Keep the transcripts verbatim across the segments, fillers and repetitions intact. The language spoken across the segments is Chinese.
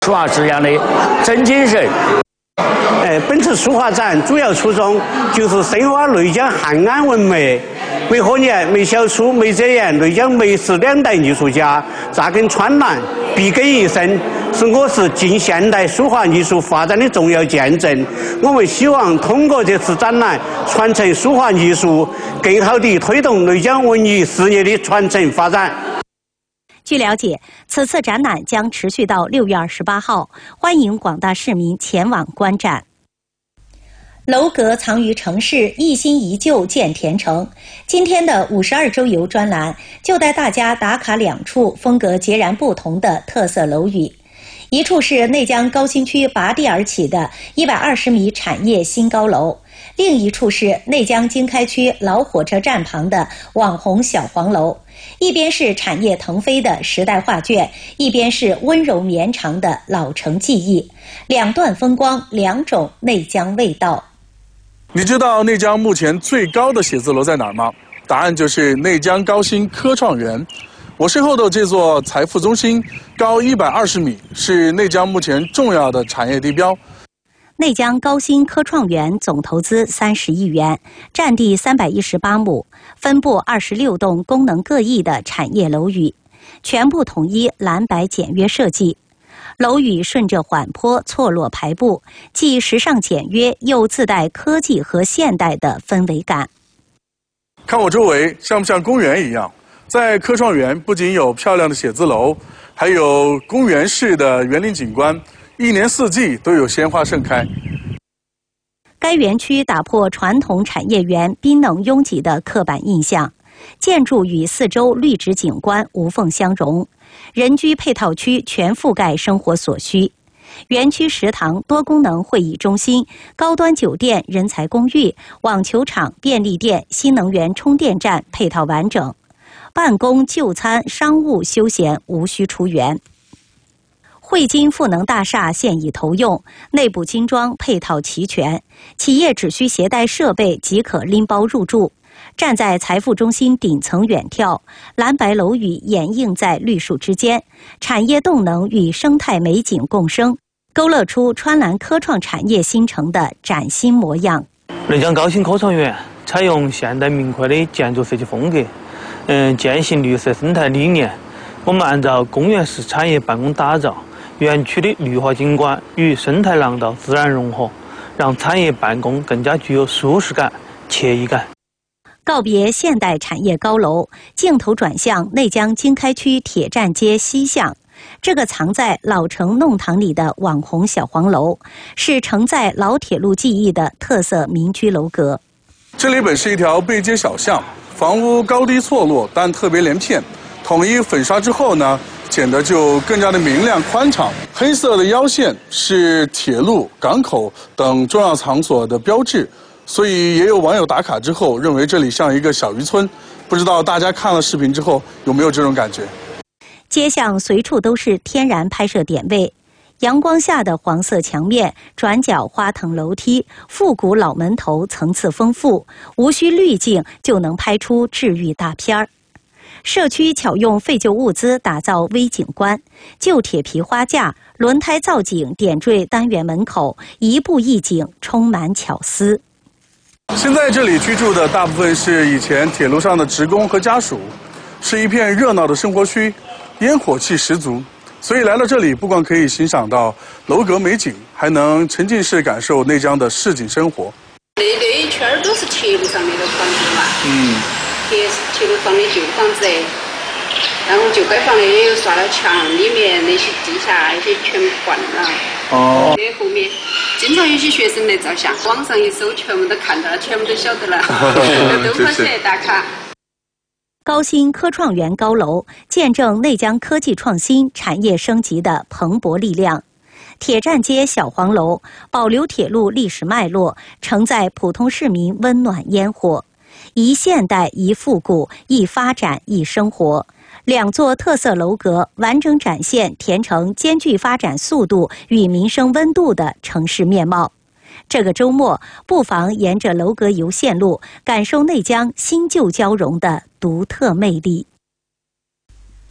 书画质量的真精神。 呃，本次书画展主要初衷就是深挖内江汉安文脉。梅鹤年、梅小初、梅泽言、内江梅氏两代艺术家扎根川南，笔耕一生，是我市近现代书画艺术发展的重要见证。我们希望通过这次展览，传承书画艺术，更好地推动内江文艺事业的传承发展。 据了解，此次展览将持续到六月二十八号，欢迎广大市民前往观展。楼阁藏于城市，一新一旧见田城。今天的五十二周游专栏就带大家打卡两处风格截然不同的特色楼宇。一处是内江高新区拔地而起的一百二十米产业新高楼，另一处是内江经开区老火车站旁的网红小黄楼。一边是产业腾飞的时代画卷，一边是温柔绵长的老城记忆，两段风光，两种内江味道。 你知道内江目前最高的写字楼在哪儿吗？答案就是内江高新科创园。我身后的这座财富中心高一百二十米，是内江目前重要的产业地标。 内江高新科创园总投资三十亿元，占地三百一十八亩，分布二十六栋功能各异的产业楼宇，全部统一蓝白简约设计。楼宇顺着缓坡错落排布，既时尚简约，又自带科技和现代的氛围感。 看我周围，像不像公园一样？在科创园不仅有漂亮的写字楼，还有公园式的园林景观，一年四季都有鲜花盛开。 该园区打破传统产业园冰冷拥挤的刻板印象，建筑与四周绿植景观无缝相融，人居配套区全覆盖生活所需。园区食堂、多功能会议中心、高端酒店、人才公寓、网球场、便利店、新能源充电站配套完整，办公、就餐、商务、休闲无需出园。汇金赋能大厦现已投用，内部精装配套齐全，企业只需携带设备即可拎包入住。站在财富中心顶层远眺，蓝白楼宇掩映在绿树之间，产业动能与生态美景共生，勾勒出川南科创产业新城的崭新模样。 内江高新科创园采用现代明快的建筑设计风格，嗯，践行绿色生态理念。我们按照公园式产业办公打造，园区的绿化景观与生态廊道自然融合，让产业办公更加具有舒适感、惬意感。 告别现代产业高楼，镜头转向内江经开区铁站街西巷。这个藏在老城弄堂里的网红小黄楼，是承载老铁路记忆的特色民居楼阁。 这里本是一条背街小巷，房屋高低错落，但特别连片。统一粉刷之后呢，显得就更加的明亮宽敞。黑色的腰线是铁路、港口等重要场所的标志。所以也有网友打卡之后认为这里像一个小渔村，不知道大家看了视频之后有没有这种感觉？ 街巷随处都是天然拍摄点位，阳光下的黄色墙面、转角花藤楼梯、复古老门头层次丰富，无需滤镜就能拍出治愈大片儿。社区巧用废旧物资打造微景观，旧铁皮花架、轮胎造景点缀单元门口，一步一景，充满巧思。 现在这里居住的大部分是以前铁路上的职工和家属，是一片热闹的生活区，烟火气十足。所以来到这里，不光可以欣赏到楼阁美景，还能沉浸式感受内江的市井生活。 那个一圈都是铁路上面的房子嘛， 嗯， 铁铁路上的旧房子，然后旧改房的也有刷了墙，里面那些地下一些全换了。 哦。 那后面经常有些学生来照相，网上一搜，全部都看到了，全部都晓得了，都跑起来打卡。 高新科创园高楼见证内江科技创新产业升级的蓬勃力量。铁站街小黄楼保留铁路历史脉络，承载普通市民温暖烟火，一现代一复古，一发展一生活。两座特色楼阁完整展现田城兼具发展速度与民生温度的城市面貌。这个周末，不妨沿着楼阁游线路，感受内江新旧交融的独特魅力。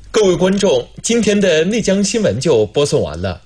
各位观众，今天的内江新闻就播送完了。